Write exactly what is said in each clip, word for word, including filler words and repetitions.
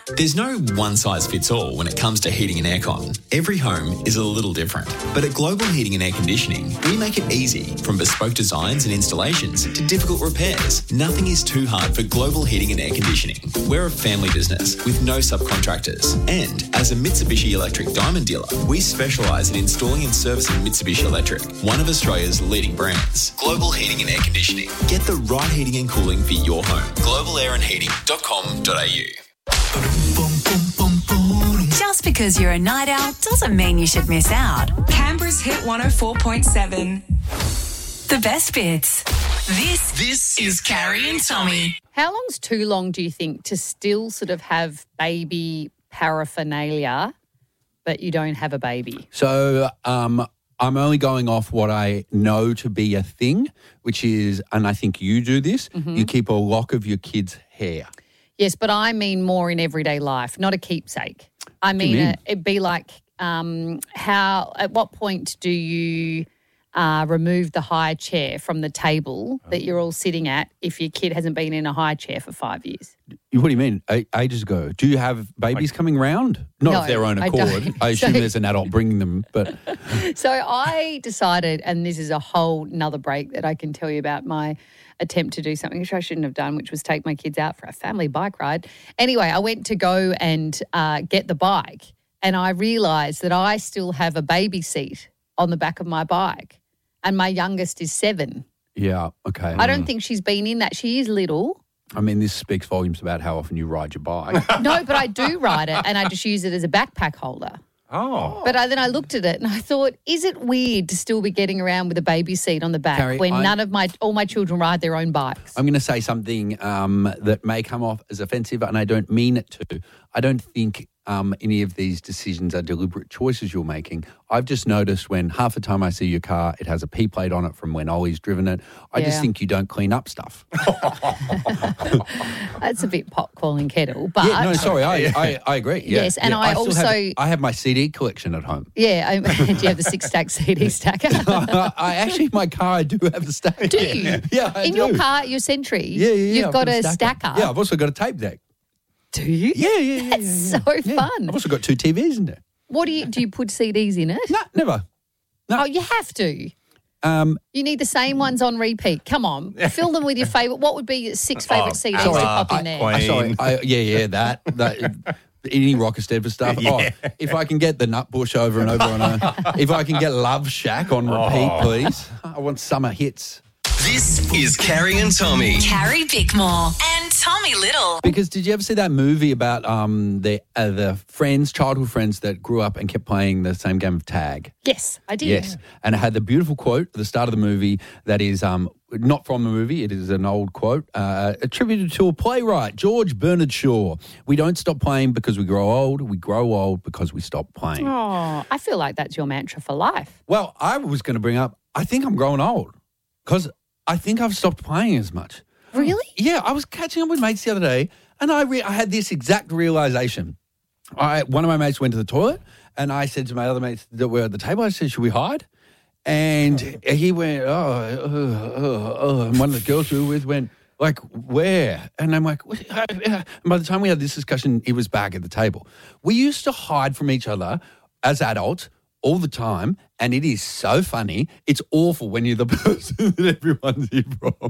There's no one-size-fits-all when it comes to heating and aircon. Every home is a little different. But at Global Heating and Air Conditioning, we make it easy. From bespoke designs and installations to difficult repairs, nothing is too hard for Global Heating and Air Conditioning. We're a family business with no subcontractors. And as a Mitsubishi Electric Diamond dealer, we specialise in installing and servicing Mitsubishi Electric, one of Australia's leading brands. Global Heating and Air Conditioning. Get the right heating and cooling for your home. global air and heating dot com dot a u. Just because you're a night owl doesn't mean you should miss out. Canberra's Hit one oh four point seven. The best bits. This, this is Carrie and Tommy. How long's too long, do you think, to still sort of have baby paraphernalia, but you don't have a baby? So um, I'm only going off what I know to be a thing, which is, and I think you do this, Mm-hmm. you keep a lock of your kid's hair. Yes, but I mean more in everyday life, not a keepsake. I mean, mean? A, it'd be like um, how, at what point do you uh, remove the high chair from the table that you're all sitting at if your kid hasn't been in a high chair for five years? What do you mean? A- ages ago. Do you have babies coming round? Not No, of their own I accord. don't. I, assume So- there's an adult bringing them, but So I decided, and this is a whole nother break that I can tell you about my attempt to do something which I shouldn't have done, which was take my kids out for a family bike ride. Anyway, I went to go and uh, get the bike, and I realised that I still have a baby seat on the back of my bike, and my youngest is seven. yeah, okay. I don't think she's been in that. She is little. I mean, this speaks volumes about how often you ride your bike. No, but I do ride it, and I just use it as a backpack holder. Oh. But I, then I looked at it and I thought, is it weird to still be getting around with a baby seat on the back Carrie, when I- none of my all my children ride their own bikes? I'm going to say something um, that may come off as offensive, and I don't mean it to. I don't think um, any of these decisions are deliberate choices you're making. I've just noticed when half the time I see your car, it has a P plate on it from when Ollie's driven it. I Yeah. just think you don't clean up stuff. That's a bit pot calling kettle, but yeah, no, sorry, I, I, I agree. Yeah, Yes, and yeah, I still also- have, I have my C D collection at home. yeah. I, do you have the six stack C D stacker? I actually, in my car, I do have a stack. Do you? Yeah, I in do. your car, your Sentry, Yeah, yeah, yeah. you've I've got, a stacker. Yeah, I've also got a tape deck. Do you? Yeah, yeah, yeah. That's yeah, yeah. so Yeah. fun. I've also got two T Vs in there. What do you do? You put C Ds in it? No, never. No. Oh, you have to. Um, You need the same ones on repeat. Come on, fill them with your favourite. What would be your six favourite Oh, C Ds sorry, to pop in I- there? Queen. I, sorry, I, yeah, yeah, that. that any Rockestead for stuff. Yeah. Oh, if I can get the Nutbush over and over on a, if I can get Love Shack on repeat, Oh. please. I want summer hits. This is Carrie and Tommy. Carrie Bickmore and Tommy Little. Because did you ever see that movie about um the uh, the friends, childhood friends that grew up and kept playing the same game of tag? Yes, I did. Yes, and it had the beautiful quote at the start of the movie that is um not from the movie. It is an old quote uh, attributed to a playwright, George Bernard Shaw. We don't stop playing because we grow old. We grow old because we stop playing. Oh, I feel like that's your mantra for life. Well, I was going to bring up, I think I'm growing old because I think I've stopped playing as much. Really? Yeah, I was catching up with mates the other day, and I re- I had this exact realization. I one of my mates went to the toilet, and I said to my other mates that were at the table, I said, "Should we hide?" And he went, "Oh, oh, oh, oh." And one of the girls we were with went, "Like where?" And I'm like, "What?" And by the time we had this discussion, he was back at the table. We used to hide from each other as adults all the time, and it is so funny. It's awful when you're the person that everyone's here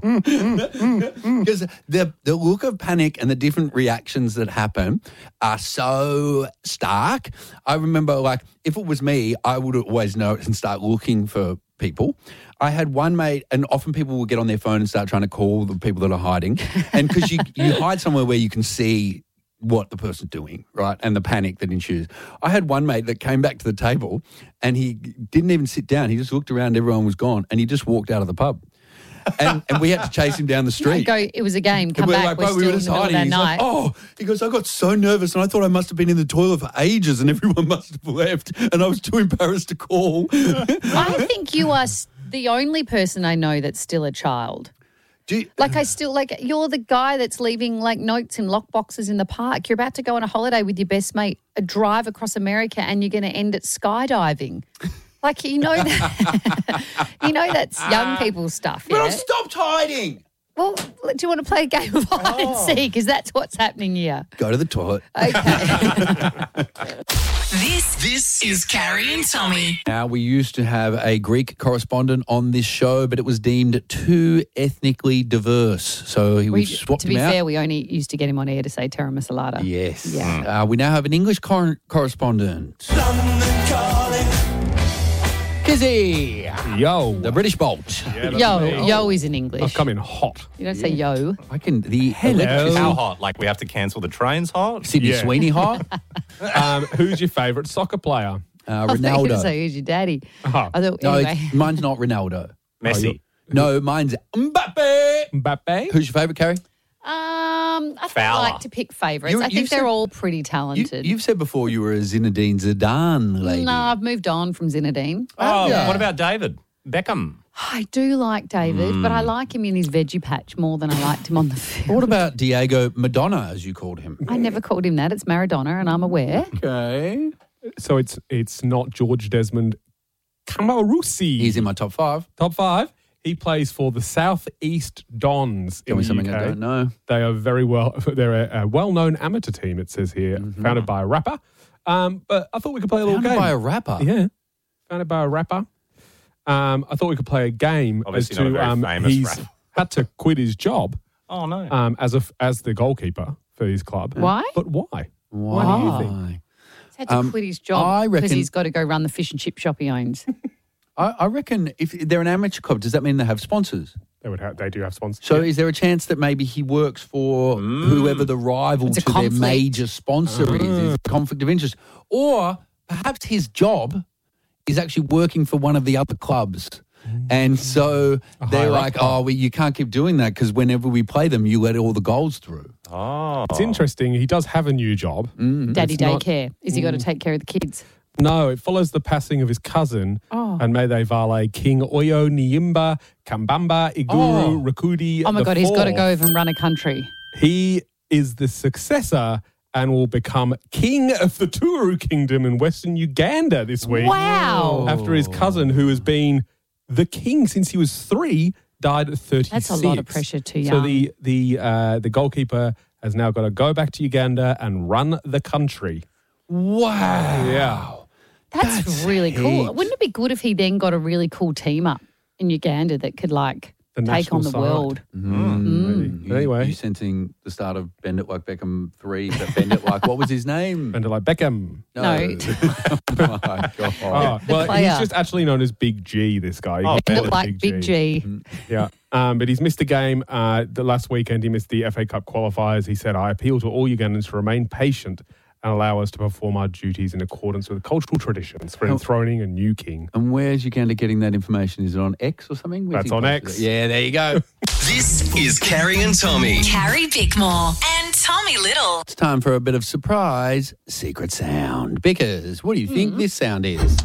from. Because the, the look of panic and the different reactions that happen are so stark. I remember, like, if it was me, I would always know and start looking for people. I had one mate, and often people will get on their phone and start trying to call the people that are hiding. And because you, you hide somewhere where you can see what the person's doing, right, and the panic that ensues. I had one mate that came back to the table and he didn't even sit down. He just looked around, everyone was gone, and he just walked out of the pub. And, and we had to chase him down the street. Go. It was a game. Come And we're back. like, we're bro, still we were in just the middle of hiding. that He's night. like, oh, he goes, I got so nervous and I thought I must have been in the toilet for ages and everyone must have left and I was too embarrassed to call. I think you are s- the only person I know that's still a child. Do you, Like I still like you're the guy that's leaving like notes in lock boxes in the park. You're about to go on a holiday with your best mate, a drive across America, and you're going to end at skydiving. Like you know that, you know that's young people stuff. but Yeah? I've stopped hiding. Well, do you want to play a game of hide and seek? Because that's what's happening here. Go to the toilet. Okay. This this is Carrie and Tommy. Now, we used to have a Greek correspondent on this show, but it was deemed too ethnically diverse. So he we, we swapped to be him out. fair, we only used to get him on air to say Terra Masalata. Yes. Yeah. Uh, we now have an English cor- correspondent. Kizzy, Yo. the British Bolt. Yeah, that's Yo, me. yo is in English. I've come in hot. You don't say yo. I can the Hello. electricity- How hot? Like we have to cancel the trains hot? Sydney Yeah. Sweeney hot. Um, who's your favourite soccer player? Uh, I thought you were going to Ronaldo. say, who's your daddy? Oh. I thought, No, anyway. it's, mine's not Ronaldo. Messi. No, mine's Mbappe. Mbappe? Who's your favourite, Carrie? Um, I think I Fowler. like to pick favourites. You- I you've think they're said- all pretty You, talented. you've said before you were a Zinedine Zidane lady. no, I've moved on from Zinedine. Oh, yeah. what about David Beckham? I do like David, but I like him in his veggie patch more than I liked him on the field. What about Diego Madonna, as you called him? I never called him that. It's Maradona, and I'm aware. Okay. So it's it's not George Desmond Camarusi. He's in my top five. Top five. He plays for the South East Dons Tell in me the something U K. I don't know. They are very well. They're a, a well-known amateur team. It says here, Mm-hmm. founded by a rapper. Um, but I thought we could play a little Founded game. by a rapper. Yeah, founded by a rapper. Um, I thought we could play a game Obviously as not a to very um, famous he's rapper. had to quit his job Oh, no. um, as a as the goalkeeper for his club. Why? But why? Why? Why do you think? He's had to Um, quit his I job because reckon- he's got to go run the fish and chip shop he owns. I, I reckon if they're an amateur club, does that mean they have sponsors? They would have. They do have sponsors. So is there a chance that maybe he works for whoever the rival It's a to their conflict. major sponsor is? Is a conflict of interest. Or perhaps his job is actually working for one of the other clubs. And so they're higher up like, club. oh, we, you can't keep doing that because whenever we play them, you let all the goals through. Oh. It's interesting. He does have a new job. Daddy It's not- daycare. Is he got to take care of the kids? No, it follows the passing of his cousin Oh. and Mede Vale, King Oyo Nyimba Kambamba Iguru Oh. Rukudi. Oh my the God, he's got to fourth. go over and run a country. He is the successor and will become king of the Turu Kingdom in Western Uganda this week. Wow. After his cousin, who has been the king since he was three, died at thirty-six. That's a lot of pressure too So young. the the uh, the goalkeeper has now got to go back to Uganda and run the country. Wow. Yeah. That's, That's really cool. heaps. Wouldn't it be good if he then got a really cool team up in Uganda that could like The take national on the side. world? Mm. You, Anyway. you sensing the start of Bend It Like Beckham three, but Bend It Like, what was his name? And like Beckham. No. oh my God. Oh, well, player. he's just actually known as Big G, this guy. Oh, He Bend calls It it Like Big G. Yeah. Um, but he's missed a game. Uh, the last weekend, he missed the F A Cup qualifiers. He said, I appeal to all Ugandans to remain patient and allow us to perform our duties in accordance with cultural traditions for enthroning a new king. And where's Uganda getting that information? Is it on X or something? Where's That's he on posted X. it? Yeah, there you go. This is Carrie and Tommy. Carrie Bickmore and Tommy Little. It's time for a bit of surprise secret sound. Bickers, what do you think this sound is?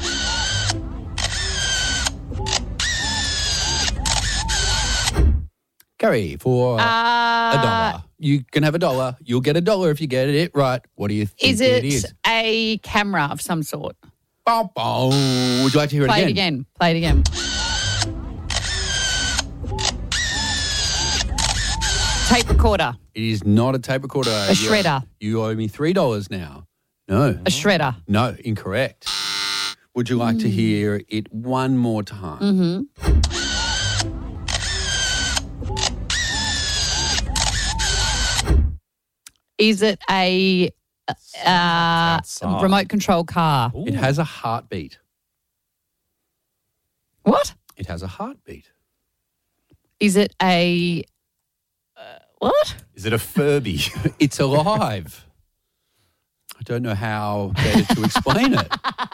Gary, for Uh, a dollar. You can have a dollar. You'll get a dollar if you get it right. What do you think Is it, it is? a camera of some sort? Bow, bow. Would you like to hear Play it it again? again. Play it again. Tape recorder. It is not a tape recorder. A shredder. You owe me three dollars now. No. A shredder. No, incorrect. Would you like to hear it one more time? Mm-hmm. Is it a uh, outside. remote control car? It has a heartbeat. What? It has a heartbeat. Is it a uh, what? Is it a Furby? It's alive. I don't know how better to explain it.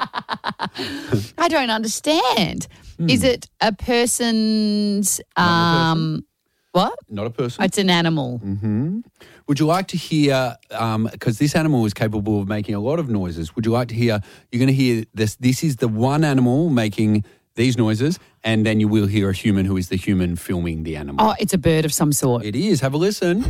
I don't understand. Hmm. Is it a person's um what? Not a person. It's an animal. hmm Would you like to hear, because this animal is capable of making a lot of noises, would you like to hear, you're going to hear this, this is the one animal making these noises, and then you will hear a human who is the human filming the animal. Oh, it's a bird of some sort. It is. Have a listen.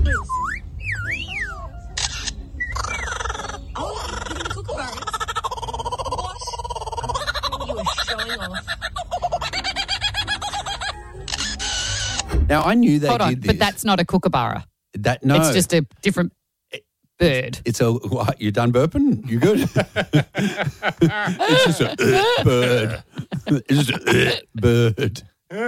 Now, Now, I knew they Hold on, did this. but that's not a kookaburra. That, no. It's just a different bird. It's a, what, you done burping? You good? It's just a uh, bird. It's just a uh, bird.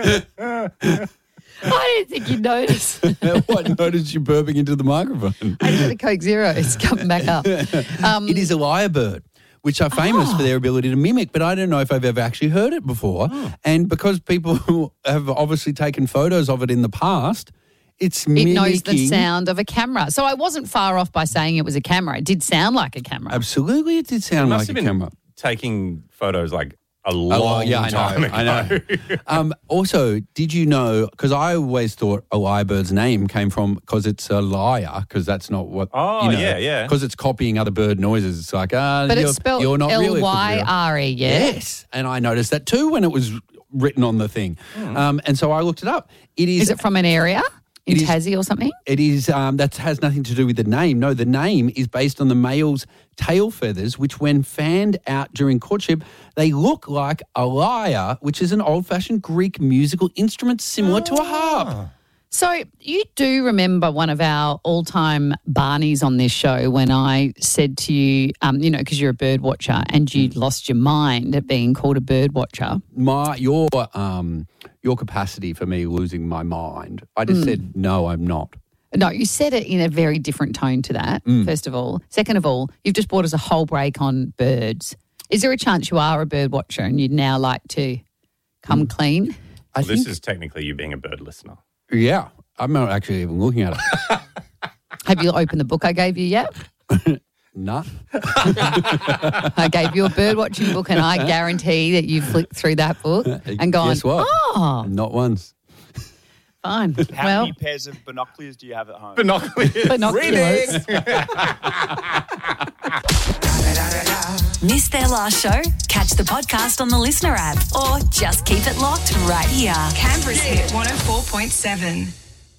I didn't think you'd notice. What, noticed you burping into the microphone? I did a Coke Zero. It's coming back up. Um, It is a lyrebird, which are famous Oh. for their ability to mimic, but I don't know if I've ever actually heard it before. Oh. And because people have obviously taken photos of it in the past, it's it mimicking. knows the sound of a camera. So I wasn't far off by saying it was a camera. It did sound like a camera. Absolutely, it did sound Must like have a been camera. taking photos like a Oh, long yeah, I time know. ago. I know. um, also, did you know? Because I always thought a lyrebird's name came from because it's a liar. Because that's not what. Oh, you know, yeah, yeah. Because it's copying other bird noises. It's like ah, But you're, it's spelled you're not really a L Y kookaburra. R E, yeah? Yes, and I noticed that too when it was written on the thing. Um, and so I looked it up. It is. Is it from an area in It is- Tassie or something? It is. Um, that has nothing to do with the name. No, the name is based on the male's tail feathers, which, when fanned out during courtship, they look like a lyre, which is an old-fashioned Greek musical instrument similar to a harp. So you do remember one of our all-time Barneys on this show when I said to you, um, you know, because you're a bird watcher and you'd lost your mind at being called a bird watcher. My your um your capacity for me losing my mind. I just said no, I'm not. No, you said it in a very different tone to that, Mm. first of all. Second of all, you've just brought us a whole break on birds. Is there a chance you are a bird watcher and you'd now like to come Mm. clean? I This think. is technically you being a bird listener. Yeah, I'm not actually even looking at it. Have you opened the book I gave you yet? Nah. I gave you a bird watching book and I guarantee that you flicked through that book and gone, Guess what? oh, Not once. fine. How well, many pairs of binoculars do you have at home? Binoculars. binoculars. Missed their last show? Catch the podcast on the Listener app or just keep it locked right here. Canberra's Hit one oh four point seven.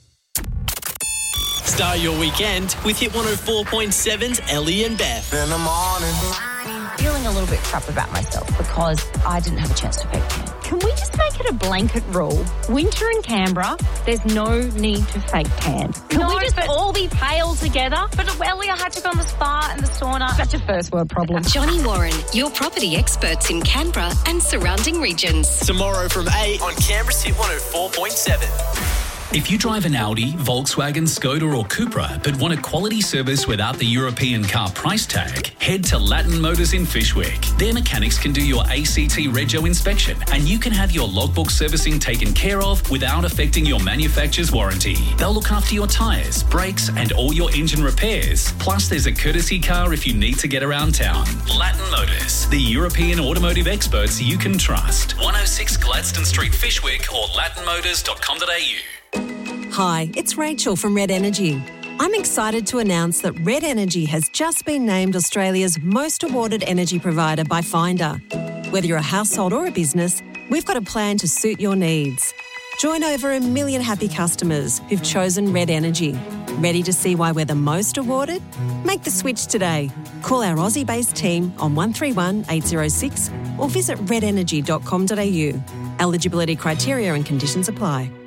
Start your weekend with Hit one oh four point seven's Ellie and Beth. In the morning. Feeling a little bit crap about myself because I didn't have a chance to fake tan. Can we just make it a blanket rule? Winter in Canberra, there's no need to fake tan. Can No, we just but- all be pale together? But Ellie, I had to go on the spa and the sauna. Such a first world problem. Johnny Warren, your property experts in Canberra and surrounding regions. Tomorrow from eight on Canberra's Hit one oh four point seven. If you drive an Audi, Volkswagen, Skoda or Cupra but want a quality service without the European car price tag, head to Latin Motors in Fishwick. Their mechanics can do your A C T Rego inspection and you can have your logbook servicing taken care of without affecting your manufacturer's warranty. They'll look after your tyres, brakes and all your engine repairs. Plus there's a courtesy car if you need to get around town. Latin Motors, the European automotive experts you can trust. one oh six Gladstone Street, Fishwick or latin motors dot com dot a u. Hi, it's Rachel from Red Energy. I'm excited to announce that Red Energy has just been named Australia's most awarded energy provider by Finder. Whether you're a household or a business, we've got a plan to suit your needs. Join over a million happy customers who've chosen Red Energy. Ready to see why we're the most awarded? Make the switch today. Call our Aussie-based team on one three one, eight oh six or visit red energy dot com dot a u. Eligibility criteria and conditions apply.